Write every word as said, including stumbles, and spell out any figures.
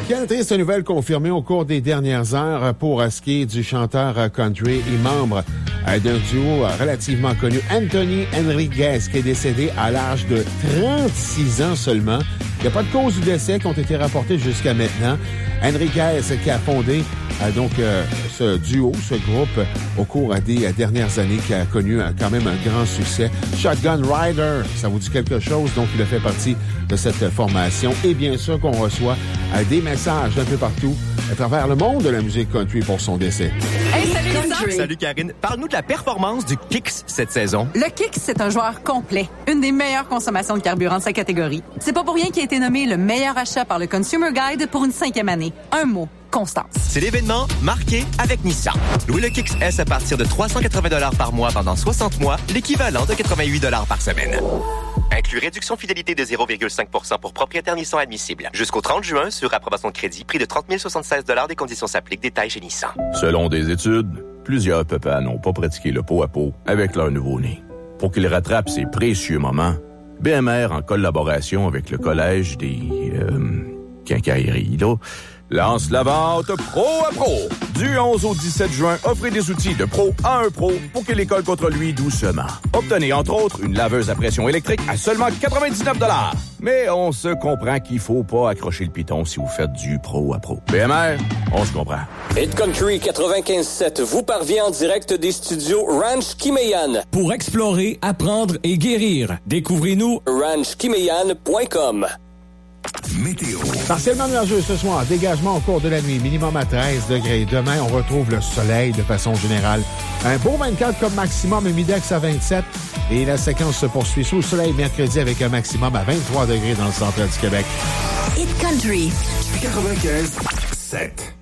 Quelle triste nouvelle confirmée au cours des dernières heures pour ce qui est du chanteur country et membre d'un duo relativement connu, Anthony Henriquez, qui est décédé à l'âge de trente-six ans seulement. Il n'y a pas de cause du décès qui ont été rapportées jusqu'à maintenant. Henriquez qui a fondé euh, donc euh, ce duo, ce groupe, euh, au cours euh, des euh, dernières années, qui a connu euh, quand même un grand succès. Shotgun Rider, ça vous dit quelque chose? Donc, il a fait partie de cette euh, formation. Et bien sûr qu'on reçoit euh, des messages d'un peu partout à travers le monde de la musique country pour son décès. Hey, salut Lisa! Salut Karine. Parle-nous de la performance du Kicks cette saison. Le Kicks, c'est un joueur complet. Une des meilleures consommations de carburant de sa catégorie. C'est pas pour rien qu'il a été nommé le meilleur achat par le Consumer Guide pour une cinquième année. Un mot. Constance. C'est l'événement marqué avec Nissan. Louez le Kicks S à partir de trois cent quatre-vingts dollars par mois pendant soixante mois, l'équivalent de quatre-vingt-huit dollars par semaine. Inclut réduction fidélité de zéro virgule cinq pour cent pour propriétaire Nissan admissible. Jusqu'au trente juin, sur approbation de crédit, prix de trente mille soixante-seize dollars. Des conditions s'appliquent. Détails chez Nissan. Selon des études, plusieurs papas n'ont pas pratiqué le pot à pot avec leur nouveau-né. Pour qu'ils rattrapent ces précieux moments, B M R, en collaboration avec le Collège des... Euh, quincailleries, là, lance la vente Pro à Pro. Du onze au dix-sept juin, offrez des outils de pro à un pro pour que l'école contre lui doucement. Obtenez entre autres une laveuse à pression électrique à seulement quatre-vingt-dix-neuf dollars. Mais on se comprend qu'il faut pas accrocher le piton si vous faites du pro à pro. B M R, on se comprend. Hit Country quatre-vingt-quinze sept vous parvient en direct des studios Ranch Kimeyan. Pour explorer, apprendre et guérir, découvrez-nous ranch kimeyan point com. Météo. Partiellement nuageux ce soir. Dégagement au cours de la nuit. Minimum à treize degrés. Demain, on retrouve le soleil de façon générale. Un beau vingt-quatre comme maximum, un Midex à vingt-sept. Et la séquence se poursuit sous le soleil mercredi avec un maximum à vingt-trois degrés dans le centre du Québec. Hit Country. quatre-vingt-quinze sept.